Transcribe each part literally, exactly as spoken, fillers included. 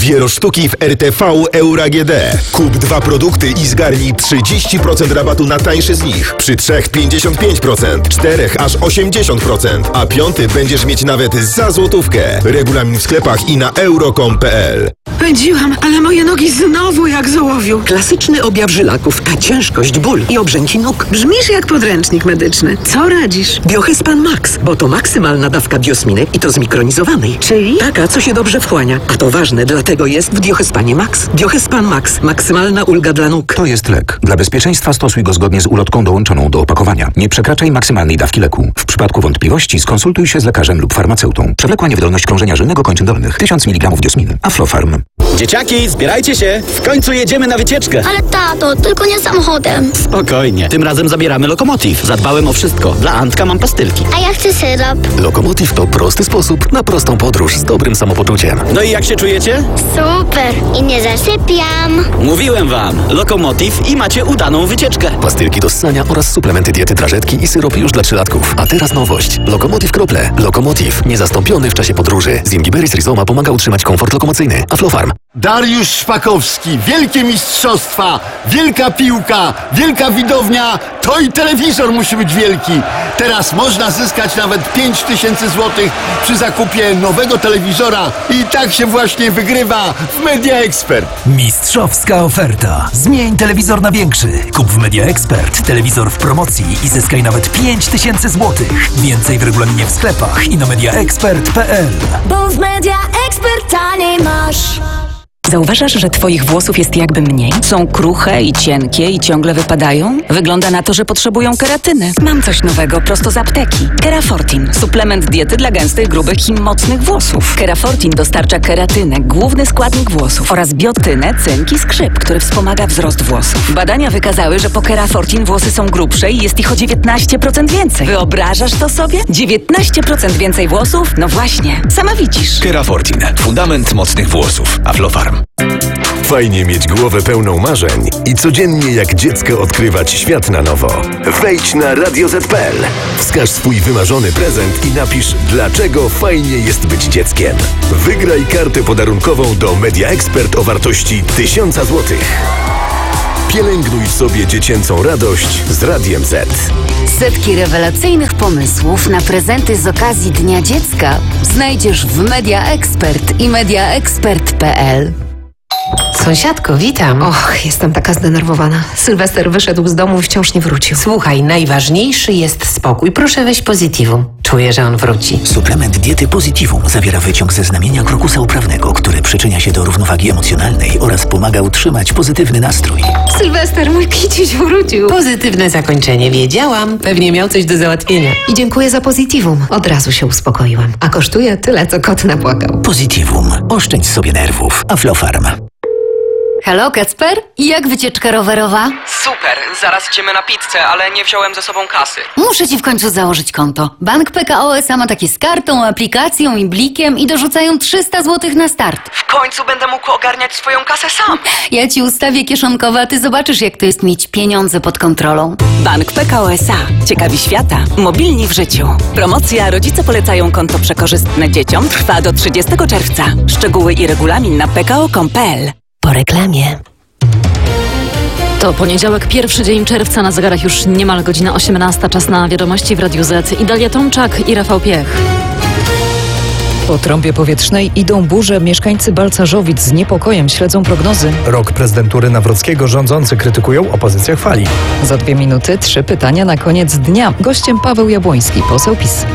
Wierosztuki w R T V Euro A G D. Kup dwa produkty i zgarnij trzydzieści procent rabatu na tańszy z nich. Przy trzech pięćdziesiąt pięć procent, czterech aż osiemdziesiąt procent, a piąty będziesz mieć nawet za złotówkę. Regulamin w sklepach i na euro kropka com kropka p l. Pędziłam, ale moje nogi znowu jak z ołowiu. Klasyczny objaw żylaków, a ciężkość, ból i obrzęki nóg. Brzmisz jak podręcznik medyczny. Co radzisz? Biohespan Max, bo to maksymalna dawka biosminy i to zmikronizowanej. Czyli? Taka, co się dobrze wchłania. A to ważne, dlatego jest w Biohespanie Max. Biohespan Max. Maksymalna ulga dla nóg. To jest lek. Dla bezpieczeństwa stosuj go zgodnie z ulotką dołączoną do opakowania. Nie przekraczaj maksymalnej dawki leku. W przypadku wątpliwości skonsultuj się z lekarzem lub farmaceutą. Przewlekła niewydolność krążenia żylnego kończyn dolnych. tysiąc miligramów diosminy. Aflofarm. Dzieciaki, zbierajcie się! W końcu jedziemy na wycieczkę! Ale tato, tylko nie samochodem. Spokojnie, tym razem zabieramy Lokomotiv. Zadbałem o wszystko. Dla Antka mam pastylki. A ja chcę syrop. Lokomotiv to prosty sposób na prostą podróż z dobrym samopoczuciem. No i jak się czujecie? Super. I nie zasypiam. Mówiłem wam, Lokomotiv i macie udaną wycieczkę. Pastylki do ssania oraz suplementy diety, drażetki i syrop już dla trzylatków. A teraz nowość. Lokomotiv Krople. Lokomotiv. Niezastąpiony w czasie podróży. Z Ingiberis Rizoma pomaga utrzymać komfort lokomocyjny. Aflofarm. Dariusz Szpakowski, wielkie mistrzostwa, wielka piłka, wielka widownia, to i telewizor musi być wielki. Teraz można zyskać nawet pięć tysięcy złotych przy zakupie nowego telewizora i tak się właśnie wygrywa w Media Expert. Mistrzowska oferta. Zmień telewizor na większy. Kup w Media Expert telewizor w promocji i zyskaj nawet pięć tysięcy złotych. Więcej w regulaminie w sklepach i na media expert kropka p l. Bo w Media Expert taniej masz. Zauważasz, że twoich włosów jest jakby mniej? Są kruche i cienkie i ciągle wypadają? Wygląda na to, że potrzebują keratyny. Mam coś nowego prosto z apteki. Kerafortin. Suplement diety dla gęstych, grubych i mocnych włosów. Kerafortin dostarcza keratynę, główny składnik włosów, oraz biotynę, cynk i skrzyp, który wspomaga wzrost włosów. Badania wykazały, że po Kerafortin włosy są grubsze i jest ich o dziewiętnaście procent więcej. Wyobrażasz to sobie? dziewiętnaście procent więcej włosów? No właśnie, sama widzisz. Kerafortin. Fundament mocnych włosów. Aflofarm. Fajnie mieć głowę pełną marzeń i codziennie jak dziecko odkrywać świat na nowo. Wejdź na radio zet kropka p l. Wskaż swój wymarzony prezent i napisz, dlaczego fajnie jest być dzieckiem. Wygraj kartę podarunkową do Media Expert o wartości tysiąc złotych. Pielęgnuj sobie dziecięcą radość z Radiem Z. Setki rewelacyjnych pomysłów na prezenty z okazji Dnia Dziecka znajdziesz w Media Expert i media expert kropka p l. Sąsiadko, witam. Och, jestem taka zdenerwowana. Sylwester wyszedł z domu i wciąż nie wrócił. Słuchaj, najważniejszy jest spokój. Proszę weź Positivum. Czuję, że on wróci. Suplement diety Positivum zawiera wyciąg ze znamienia krokusa uprawnego, który przyczynia się do równowagi emocjonalnej oraz pomaga utrzymać pozytywny nastrój. Sylwester, mój kiciuś wrócił. Pozytywne zakończenie, wiedziałam. Pewnie miał coś do załatwienia. I dziękuję za Positivum. Od razu się uspokoiłam. A kosztuje tyle, co kot napłakał. Positivum. Oszczędź sobie nerwów. Aflofarm. Halo, Kacper? Jak wycieczka rowerowa? Super, zaraz idziemy na pizzę, ale nie wziąłem ze sobą kasy. Muszę ci w końcu założyć konto. Bank P K O S A ma takie z kartą, aplikacją i blikiem i dorzucają trzysta złotych na start. W końcu będę mógł ogarniać swoją kasę sam. Ja ci ustawię kieszonkowe, a ty zobaczysz, jak to jest mieć pieniądze pod kontrolą. Bank P K O S A. Ciekawi świata. Mobilni w życiu. Promocja Rodzice polecają konto przekorzystne dzieciom trwa do trzydziestego czerwca. Szczegóły i regulamin na p k o kropka com kropka p l. Po reklamie. To poniedziałek, pierwszy dzień czerwca, na zegarach już niemal godzina osiemnasta. Czas na wiadomości w Radiu Z. I Dalia Tomczak i Rafał Piech. Po trąbie powietrznej idą burze. Mieszkańcy Balcarzowic z niepokojem śledzą prognozy. Rok prezydentury Nawrockiego rządzący krytykują, opozycja chwali. Za dwie minuty trzy pytania na koniec dnia. Gościem Paweł Jabłoński, poseł PiS.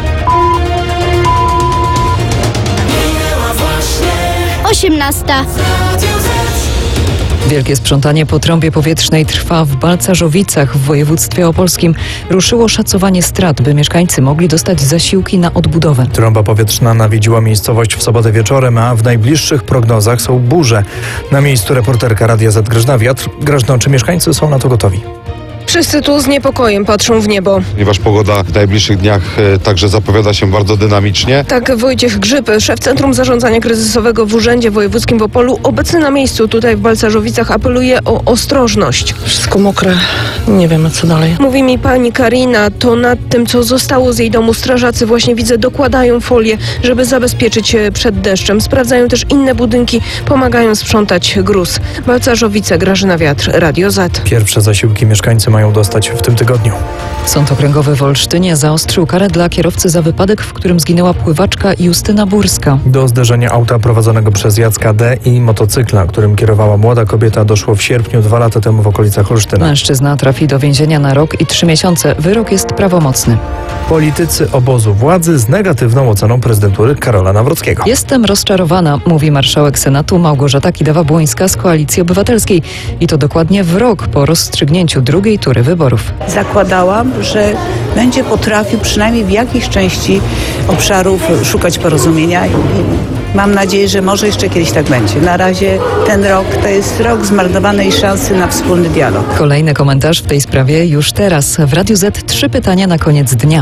osiemnasta. Wielkie sprzątanie po trąbie powietrznej trwa w Balcarzowicach w województwie opolskim. Ruszyło szacowanie strat, by mieszkańcy mogli dostać zasiłki na odbudowę. Trąba powietrzna nawiedziła miejscowość w sobotę wieczorem, a w najbliższych prognozach są burze. Na miejscu reporterka Radia Z Grażyna Wiatr. Grażyno, czy mieszkańcy są na to gotowi? Wszyscy tu z niepokojem patrzą w niebo. Ponieważ pogoda w najbliższych dniach e, także zapowiada się bardzo dynamicznie. Tak Wojciech Grzyb, szef Centrum Zarządzania Kryzysowego w Urzędzie Wojewódzkim w Opolu, obecny na miejscu tutaj w Balcarzowicach, apeluje o ostrożność. Wszystko mokre, nie wiemy co dalej. Mówi mi pani Karina, to nad tym, co zostało z jej domu, strażacy właśnie widzę dokładają folię, żeby zabezpieczyć się przed deszczem. Sprawdzają też inne budynki, pomagają sprzątać gruz. Balcarzowice, Grażyna Wiatr, Radio Z. Pierwsze zasiłki mieszkańcy mają dostać w tym tygodniu. Sąd Okręgowy w Olsztynie zaostrzył karę dla kierowcy za wypadek, w którym zginęła pływaczka Justyna Burska. Do zderzenia auta prowadzonego przez Jacka D. i motocykla, którym kierowała młoda kobieta, doszło w sierpniu dwa lata temu w okolicach Olsztyna. Mężczyzna trafi do więzienia na rok i trzy miesiące. Wyrok jest prawomocny. Politycy obozu władzy z negatywną oceną prezydentury Karola Nawrockiego. Jestem rozczarowana, mówi marszałek Senatu Małgorzata Kidawa-Błońska z Koalicji Obywatelskiej. I to dokładnie w rok po rozstrzygnięciu drugiej tury wyborów. Zakładałam, że będzie potrafił przynajmniej w jakiejś części obszarów szukać porozumienia i mam nadzieję, że może jeszcze kiedyś tak będzie. Na razie ten rok to jest rok zmarnowanej szansy na wspólny dialog. Kolejny komentarz w tej sprawie już teraz. W Radiu Z trzy pytania na koniec dnia.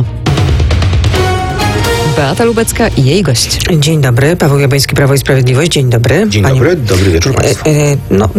Beata Lubecka i jej gość. Dzień dobry, Paweł Jabłoński, Prawo i Sprawiedliwość. Dzień dobry. Dzień Pani... dobry, dobry wieczór Państwu. E, e, no...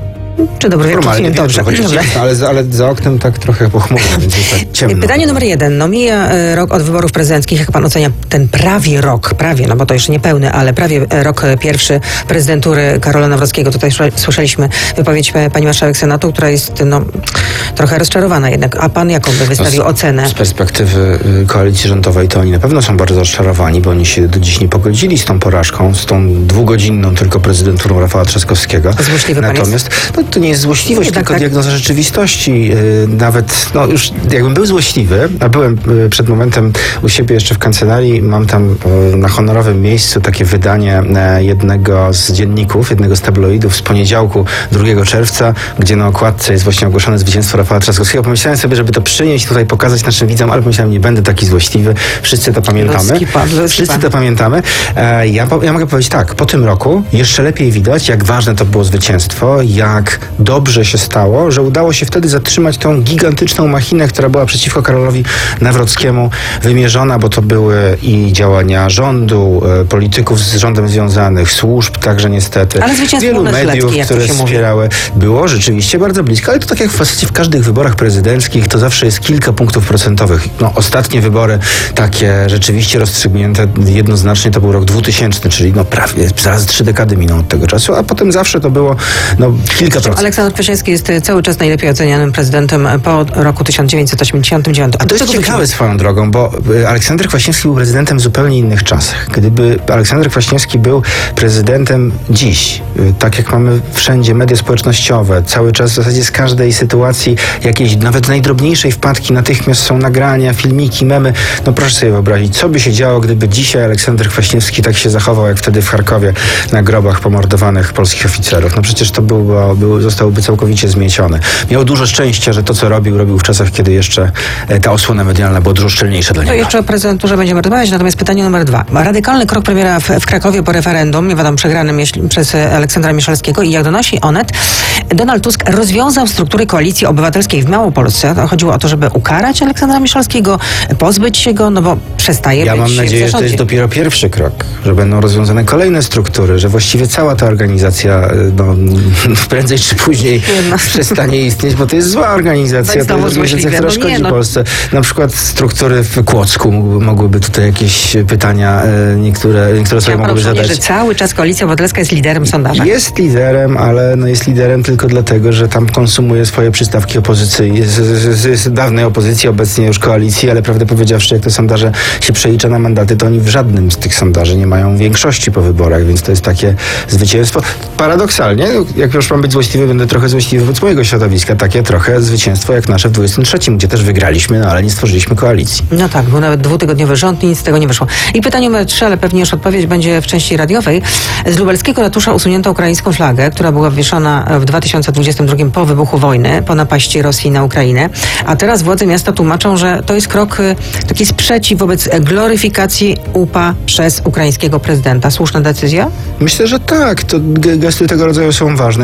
Czy dobry wieczór? Normalnie, Dobrze. Dobrze. Ale, ale za oknem tak trochę pochmurno, więc jest tak ciemno. Pytanie numer jeden. No mija e, rok od wyborów prezydenckich. Jak pan ocenia ten prawie rok, prawie, no bo to jeszcze nie pełny, ale prawie rok pierwszy prezydentury Karola Nawrockiego. Tutaj słyszeliśmy wypowiedź pani marszałek Senatu, która jest no trochę rozczarowana jednak. A pan jaką by wystawił no z, ocenę? Z perspektywy koalicji rządowej to oni na pewno są bardzo rozczarowani, bo oni się do dziś nie pogodzili z tą porażką, z tą dwugodzinną tylko prezydenturą Rafała Trzaskowskiego. Złośliwy pan Natomiast jest? No, to nie jest złośliwość, Jednak tylko tak. diagnoza rzeczywistości. Yy, nawet, no już jakbym był złośliwy, a byłem yy, przed momentem u siebie jeszcze w kancelarii, mam tam yy, na honorowym miejscu takie wydanie yy, jednego z dzienników, jednego z tabloidów z poniedziałku, drugiego czerwca, gdzie na okładce jest właśnie ogłoszone zwycięstwo Rafała Trzaskowskiego. Pomyślałem sobie, żeby to przynieść tutaj, pokazać naszym widzom, ale pomyślałem, nie będę taki złośliwy. Wszyscy to pamiętamy. Skipa, Wszyscy to pamiętamy. E, ja, ja mogę powiedzieć tak, po tym roku jeszcze lepiej widać, jak ważne to było zwycięstwo, jak dobrze się stało, że udało się wtedy zatrzymać tą gigantyczną machinę, która była przeciwko Karolowi Nawrockiemu wymierzona, bo to były i działania rządu, e, polityków z rządem związanych, służb także niestety, ale wielu mediów, które wspierały. Było rzeczywiście bardzo blisko, ale to tak jak w, w każdych wyborach prezydenckich, to zawsze jest kilka punktów procentowych. No, ostatnie wybory takie rzeczywiście rozstrzygnięte jednoznacznie to był rok dwutysięczny, czyli no prawie zaraz trzy dekady miną od tego czasu, a potem zawsze to było no kilka procent. Aleksander Kwaśniewski jest cały czas najlepiej ocenianym prezydentem po roku tysiąc dziewięćset osiemdziesiątym dziewiątym. A to jest ciekawe swoją drogą, bo Aleksander Kwaśniewski był prezydentem w zupełnie innych czasach. Gdyby Aleksander Kwaśniewski był prezydentem dziś, tak jak mamy wszędzie media społecznościowe, cały czas w zasadzie z każdej sytuacji jakiejś nawet najdrobniejszej wpadki natychmiast są nagrania, filmiki, memy. No proszę sobie wyobrazić, co by się działo, gdyby dzisiaj Aleksander Kwaśniewski tak się zachował, jak wtedy w Charkowie na grobach pomordowanych polskich oficerów. No przecież to był, był, zostałby całkowicie zmieciony. Miał dużo szczęścia, że to, co robił, robił w czasach, kiedy jeszcze ta osłona medialna była dużo szczelniejsza dla to niego. Jeszcze o prezydenturze będziemy rozmawiać, natomiast pytanie numer dwa. Radykalny krok premiera w, w Krakowie po referendum, nie wiadomo, przegranym przez Aleksandra Miszalskiego i jak donosi Onet, Donald Tusk rozwiązał struktury koalicji obywatelskiej w Małopolsce. Chodziło o to, żeby ukarać Aleksandra Miszalskiego, pozbyć się go, no bo przestaje ja być mam nadzieję, że to jest dopiero pierwszy krok, że będą rozwiązane kolejne struktury, że właściwie cała ta organizacja no, prędzej czy później no. przestanie istnieć, bo to jest zła organizacja, to jest organizacja, która no szkodzi nie, no. Polsce. Na przykład struktury w Kłodzku mogłyby tutaj jakieś pytania niektóre, niektóre sobie ja mogłyby zadać. Że cały czas Koalicja Obywatelska jest liderem sondaża. Jest liderem, ale no jest liderem tylko dlatego, że tam konsumuje swoje przystawki opozycyjne, z, z, z, z dawnej opozycji, obecnie już koalicji, ale prawdę powiedziawszy, jak te sondaże się przelicza na mandaty, to oni w żadnym z tych sondaży nie mają większości po wyborach, więc to jest takie zwycięstwo. Paradoksalnie, jak już mam być złośliwy, będę trochę złośliwy wobec mojego środowiska, takie trochę zwycięstwo jak nasze w dwudziestym trzecim, gdzie też wygraliśmy, no ale nie stworzyliśmy koalicji. No tak, był nawet dwutygodniowy rząd i nic z tego nie wyszło. I pytanie numer trzy, ale pewnie już odpowiedź będzie w części radiowej. Z lubelskiego ratusza usunięto ukraińską flagę, która była wieszona w dwa tysiące dwudziestym drugim po wybuchu wojny, po napaści Rosji na Ukrainę. A teraz władze miasta tłumaczą, że to jest krok, taki sprzeciw wobec gloryfikacji U P A przez ukraińskiego prezydenta. Słuszna decyzja? Myślę, że tak. To gesty tego rodzaju są ważne. Jeśli Ukra-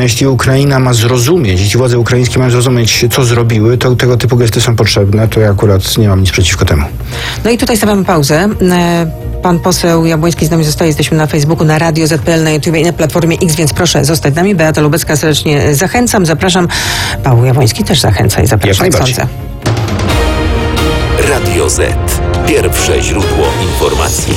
Ukraina ma zrozumieć, jeśli władze ukraińskie mają zrozumieć, co zrobiły, to tego typu gesty są potrzebne, to ja akurat nie mam nic przeciwko temu. No i tutaj stawiamy pauzę. Pan poseł Jabłoński z nami zostaje. Jesteśmy na Facebooku, na Radio Z P L, na YouTube i na Platformie X, więc proszę zostać z nami. Beata Lubecka serdecznie zachęcam, zapraszam. Paweł Jabłoński też zachęca i zapraszam. Jak najbardziej. Radio Z. Pierwsze źródło informacji.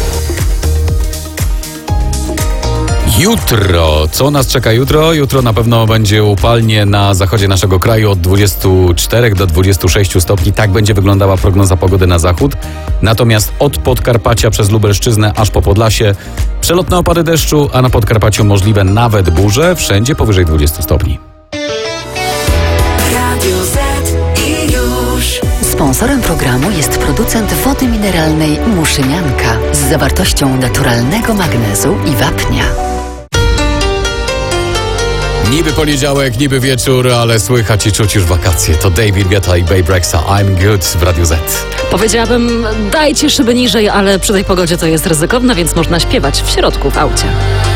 Jutro. Co nas czeka jutro? Jutro na pewno będzie upalnie na zachodzie naszego kraju od dwudziestu czterech do dwudziestu sześciu stopni. Tak będzie wyglądała prognoza pogody na zachód. Natomiast od Podkarpacia przez Lubelszczyznę aż po Podlasie przelotne opady deszczu, a na Podkarpaciu możliwe nawet burze. Wszędzie powyżej dwudziestu stopni. Radio Z i już. Sponsorem programu jest producent wody mineralnej Muszynianka z zawartością naturalnego magnezu i wapnia. Niby poniedziałek, niby wieczór, ale słychać i czuć już wakacje. To David Guetta i Babe Rexha. I'm good w Radiu Z. Powiedziałabym, dajcie szyby niżej, ale przy tej pogodzie to jest ryzykowne, więc można śpiewać w środku w aucie.